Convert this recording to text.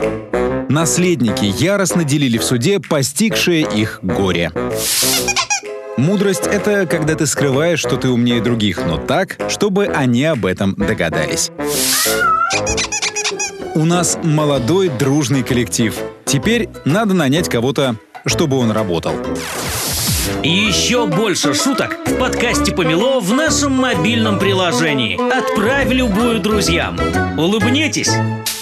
Наследники яростно делили в суде постигшее их горе. Мудрость — это когда ты скрываешь, что ты умнее других, но так, чтобы они об этом догадались. У нас молодой дружный коллектив. Теперь надо нанять кого-то, чтобы он работал. И еще больше шуток в подкасте «Помело» в нашем мобильном приложении. Отправь любую друзьям. Улыбнитесь!